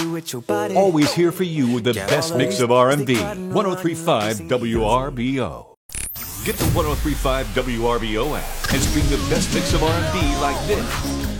with your body. Always here for you with the Got best all mix these of R&B. things that I 1035 WRBO. Get the 1035 WRBO app and stream the best mix of R&B like this.